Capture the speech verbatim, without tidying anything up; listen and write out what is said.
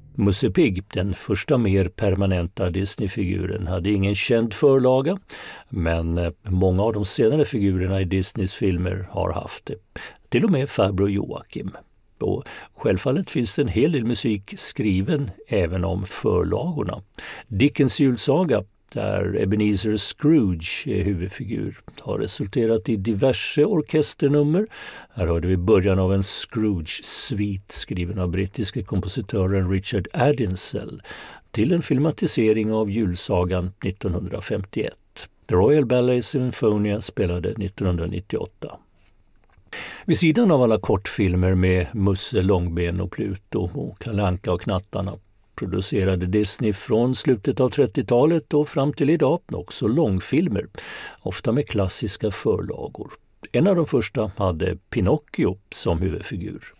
Musse Pigg, den första mer permanenta Disney-figuren, hade ingen känd förlaga, men många av de senare figurerna i Disneys filmer har haft det. Till och med farbror Joakim. Och självfallet finns det en hel del musik skriven även om förlagorna. Dickens julsaga, där Ebenezer Scrooge är huvudfigur, har resulterat i diverse orkesternummer. Här hörde vi början av en Scrooge-svit skriven av brittiske kompositören Richard Addinsell till en filmatisering av julsagan nittonhundrafemtioett. The Royal Ballet Sinfonia spelade nittonhundranittioåtta. Vid sidan av alla kortfilmer med Musse, Långben och Pluto och Kalle Anka och knattarna producerade Disney från slutet av trettiotalet och fram till idag också långfilmer, ofta med klassiska förlagor. En av de första hade Pinocchio som huvudfigur.